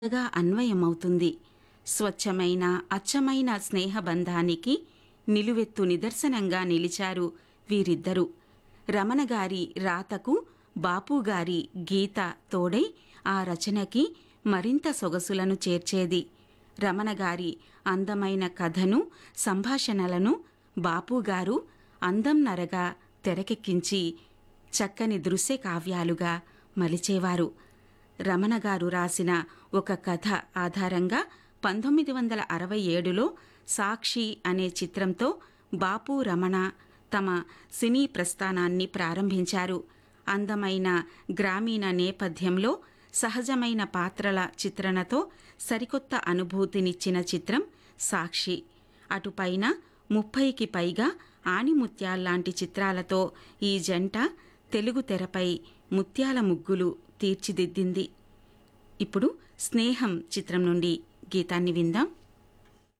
గా అన్వయమవుతుంది. స్వచ్ఛమైన అచ్చమైన స్నేహబంధానికి నిలువెత్తు నిదర్శనంగా నిలిచారు వీరిద్దరూ. రమణగారి రాతకు బాపుగారి గీత తోడై ఆ రచనకి మరింత సొగసులను చేర్చేది. రమణగారి అందమైన కథను, సంభాషణలను బాపుగారు అందం నరగా తెరకెక్కించి చక్కని దృశ్య కావ్యాలుగా మలిచేవారు. రమణగారు రాసిన ఒక కథ ఆధారంగా 1967లో సాక్షి అనే చిత్రంతో బాపు రమణ తమ సినీ ప్రస్థానాన్ని ప్రారంభించారు. అందమైన గ్రామీణ నేపథ్యంలో సహజమైన పాత్రల చిత్రణతో సరికొత్త అనుభూతినిచ్చిన చిత్రం సాక్షి. అటుపైన 30కి పైగా ఆణిముత్యాల్లాంటి చిత్రాలతో ఈ జంట తెలుగు తెరపై ముత్యాల ముగ్గులు తీర్చిదిద్దింది. ఇప్పుడు స్నేహం చిత్రం నుండి గీతాన్ని విందాం.